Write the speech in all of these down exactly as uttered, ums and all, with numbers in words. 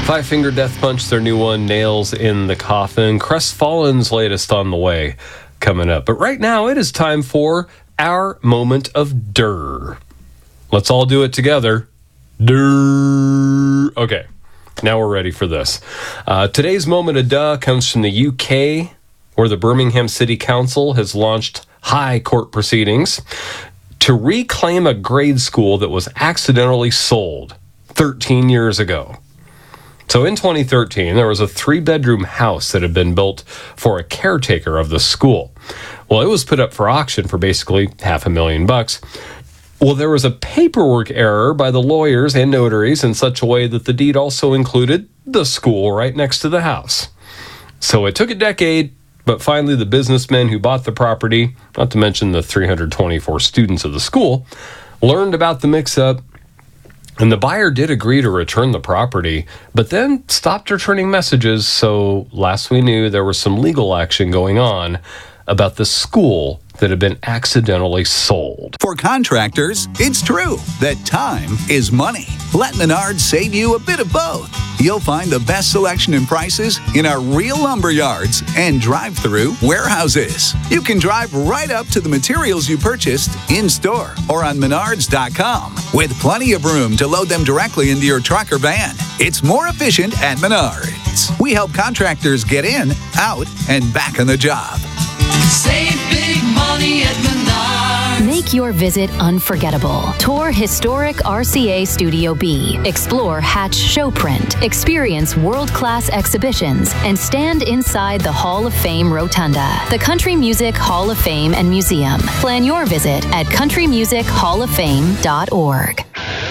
Five Finger Death Punch, their new one, Nails in the Coffin. Crestfallen's latest on the way, coming up. But right now, it is time for our moment of Durr. Let's all do it together. Durr. Okay, now we're ready for this. Uh, today's moment of duh comes from the U K, where the Birmingham City Council has launched high court proceedings to reclaim a grade school that was accidentally sold thirteen years ago. So in twenty thirteen, there was a three-bedroom house that had been built for a caretaker of the school. Well, it was put up for auction for basically half a million bucks. Well, there was a paperwork error by the lawyers and notaries in such a way that the deed also included the school right next to the house. So it took a decade, but finally the businessmen who bought the property, not to mention the three hundred twenty-four students of the school, learned about the mix-up. And the buyer did agree to return the property, but then stopped returning messages. So last we knew, there was some legal action going on about the school that had been accidentally sold. For contractors, it's true that time is money. Let Menards save you a bit of both. You'll find the best selection and prices in our real lumber yards and drive-through warehouses. You can drive right up to the materials you purchased in-store or on menards dot com with plenty of room to load them directly into your truck or van. It's more efficient at Menards. We help contractors get in, out, and back on the job. Save big money at Menards. Make your visit unforgettable. Tour historic R C A Studio B. Explore Hatch Showprint. Experience world-class exhibitions and stand inside the Hall of Fame Rotunda, the Country Music Hall of Fame and Museum. Plan your visit at country music hall of fame dot org.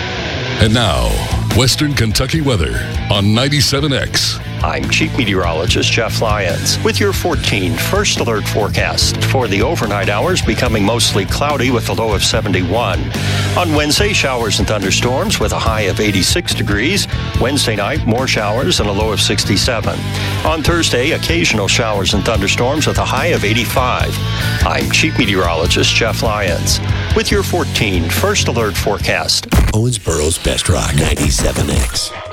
And now, Western Kentucky weather on ninety-seven X. I'm Chief Meteorologist Jeff Lyons with your fourteen First Alert forecast. For the overnight hours, becoming mostly cloudy with a low of seventy-one. On Wednesday, showers and thunderstorms with a high of eighty-six degrees. Wednesday night, more showers and a low of sixty-seven. On Thursday, occasional showers and thunderstorms with a high of eighty-five. I'm Chief Meteorologist Jeff Lyons with your fourteen First Alert forecast. Owensboro's Best Rock, ninety-seven X.